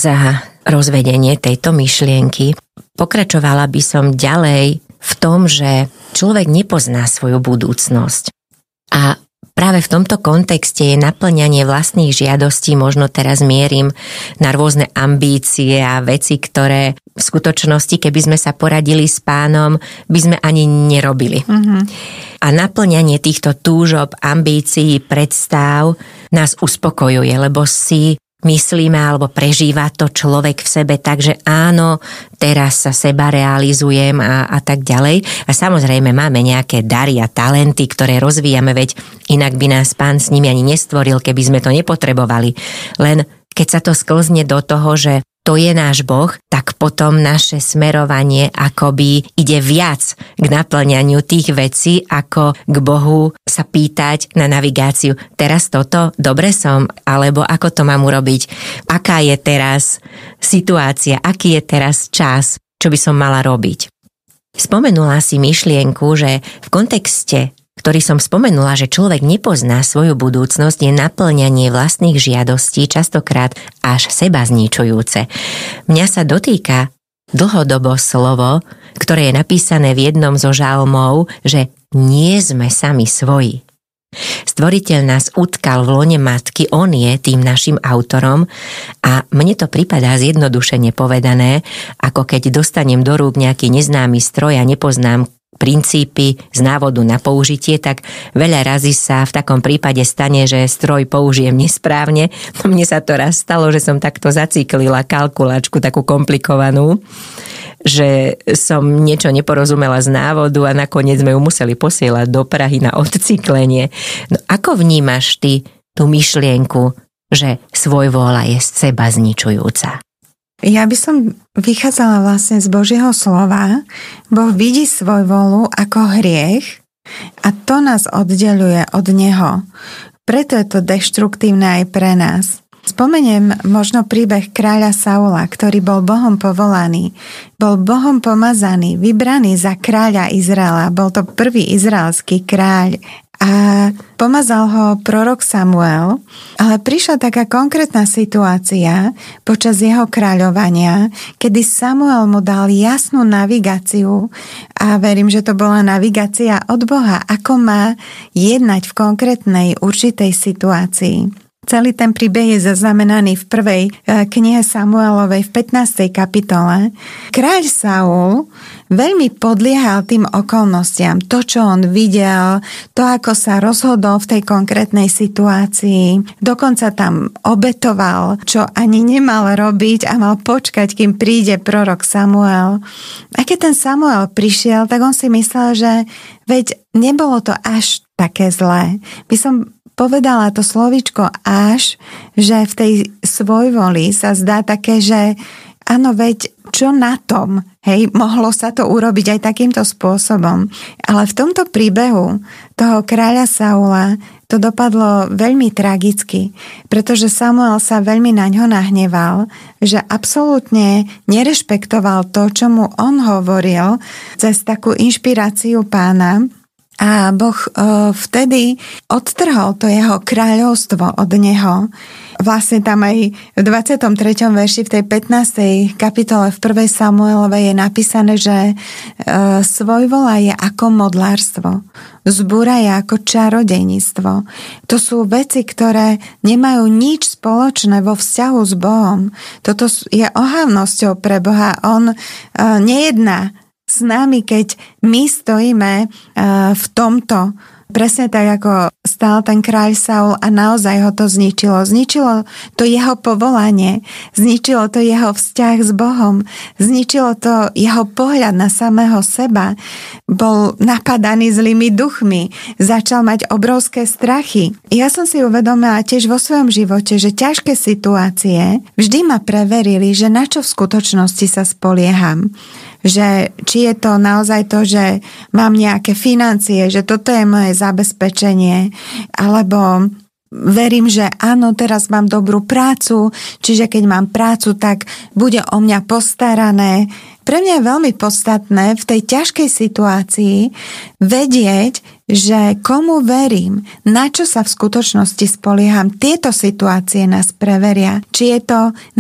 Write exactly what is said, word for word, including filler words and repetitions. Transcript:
za rozvedenie tejto myšlienky. Pokračovala by som ďalej v tom, že človek nepozná svoju budúcnosť. A práve v tomto kontexte je naplňanie vlastných žiadostí, možno teraz mierim na rôzne ambície a veci, ktoré v skutočnosti, keby sme sa poradili s Pánom, by sme ani nerobili. Mm-hmm. A naplňanie týchto túžob, ambícií, predstav nás uspokojuje, lebo si myslíme alebo prežíva to človek v sebe tak, že áno, teraz sa seba realizujem a, a tak ďalej. A samozrejme máme nejaké dary a talenty, ktoré rozvíjame, veď inak by nás Pán s nimi ani nestvoril, keby sme to nepotrebovali. Len keď sa to sklzne do toho, že to je náš Boh, tak potom naše smerovanie akoby ide viac k naplňaniu tých vecí, ako k Bohu sa pýtať na navigáciu. Teraz toto, dobre som, alebo ako to mám urobiť, aká je teraz situácia, aký je teraz čas, čo by som mala robiť. Spomenula si myšlienku, že v kontexte, ktorý som spomenula, že človek nepozná svoju budúcnosť, je naplňanie vlastných žiadostí častokrát až seba zničujúce. Mňa sa dotýka dlhodobo slovo, ktoré je napísané v jednom zo žalmov, že nie sme sami svoji. Stvoriteľ nás utkal v lone matky, on je tým našim autorom a mne to pripadá zjednodušene povedané, ako keď dostanem do rúk nejaký neznámy stroj a nepoznám princípy z návodu na použitie, tak veľa razy sa v takom prípade stane, že stroj použijem nesprávne. No mne sa to raz stalo, že som takto zaciklila kalkulačku takú komplikovanú, že som niečo neporozumela z návodu a nakoniec sme ju museli posielať do Prahy na odcyklenie. No ako vnímaš ty tú myšlienku, že svojvôľa je seba zničujúca? Ja by som vychádzala vlastne z Božieho slova. Boh vidí svojvôľu ako hriech a to nás oddeľuje od Neho. Preto je to deštruktívne aj pre nás. Spomeniem možno príbeh kráľa Saula, ktorý bol Bohom povolaný, bol Bohom pomazaný, vybraný za kráľa Izraela. Bol to prvý izraelský kráľ. A pomazal ho prorok Samuel, ale prišla taká konkrétna situácia počas jeho kráľovania, kedy Samuel mu dal jasnú navigáciu a verím, že to bola navigácia od Boha, ako má jednať v konkrétnej určitej situácii. Celý ten príbeh je zaznamenaný v prvej knihe Samuelovej v pätnástej kapitole. Kráľ Saul veľmi podliehal tým okolnostiam. To, čo on videl, to, ako sa rozhodol v tej konkrétnej situácii. Dokonca tam obetoval, čo ani nemal robiť a mal počkať, kým príde prorok Samuel. A keď ten Samuel prišiel, tak on si myslel, že veď nebolo to až také zlé. By som povedala to slovíčko až, že v tej svojvoli sa zdá také, že áno, veď čo na tom? Hej, mohlo sa to urobiť aj takýmto spôsobom. Ale v tomto príbehu toho kráľa Saula to dopadlo veľmi tragicky, pretože Samuel sa veľmi na ňo nahneval, že absolútne nerešpektoval to, čo mu on hovoril cez takú inšpiráciu Pána. A Boh e, vtedy odtrhol to jeho kráľovstvo od neho. Vlastne tam aj v dvadsiatom treťom verši v tej pätnástej kapitole v prvej Samuelovej je napísané, že e, svojvola je ako modlárstvo, zbúra je ako čarodejníctvo. To sú veci, ktoré nemajú nič spoločné vo vzťahu s Bohom. Toto je ohavnosťou pre Boha. On e, nejedná s nami, keď my stojíme v tomto, presne tak, ako stál ten kráľ Saul a naozaj ho to zničilo. Zničilo to jeho povolanie, zničilo to jeho vzťah s Bohom, zničilo to jeho pohľad na samého seba. Bol napadaný zlými duchmi, začal mať obrovské strachy. Ja som si uvedomila tiež vo svojom živote, že ťažké situácie vždy ma preverili, že na čo v skutočnosti sa spolieham. Že či je to naozaj to, že mám nejaké financie, že toto je moje zabezpečenie, alebo verím, že áno, teraz mám dobrú prácu, čiže keď mám prácu, tak bude o mňa postarané. Pre mňa je veľmi podstatné v tej ťažkej situácii vedieť, že komu verím, na čo sa v skutočnosti spolieham. Tieto situácie nás preveria, či je to